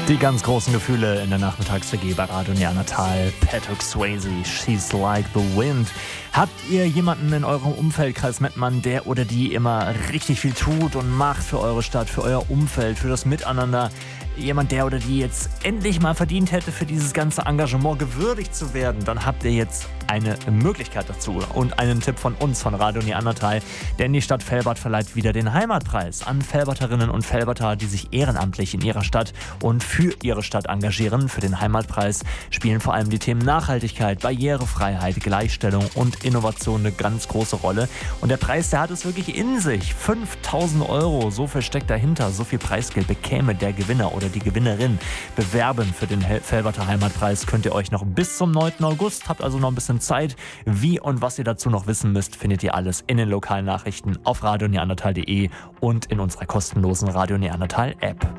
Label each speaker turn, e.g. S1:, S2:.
S1: Die ganz großen Gefühle in der Nachmittags-WG bei Radio Neandertal. Patrick Swayze, She's Like the Wind. Habt ihr jemanden in eurem Umfeld, Kreis Mettmann, der oder die immer richtig viel tut und macht für eure Stadt, für euer Umfeld, für das Miteinander? Jemand, der oder die jetzt endlich mal verdient hätte, für dieses ganze Engagement gewürdigt zu werden, dann habt ihr jetzt eine Möglichkeit dazu und einen Tipp von uns, von Radio Neandertal, denn die Stadt Velbert verleiht wieder den Heimatpreis an Velberterinnen und Velberter, die sich ehrenamtlich in ihrer Stadt und für ihre Stadt engagieren. Für den Heimatpreis spielen vor allem die Themen Nachhaltigkeit, Barrierefreiheit, Gleichstellung und Innovation eine ganz große Rolle. Und der Preis, der hat es wirklich in sich. 5.000 €, so viel steckt dahinter, so viel Preisgeld bekäme der Gewinner oder die Gewinnerin. Bewerben für den Velberter Heimatpreis könnt ihr euch noch bis zum 9. August, habt also noch ein bisschen Zeit. Wie und was ihr dazu noch wissen müsst, findet ihr alles in den lokalen Nachrichten auf radioneandertal.de und in unserer kostenlosen Radio Neandertal App.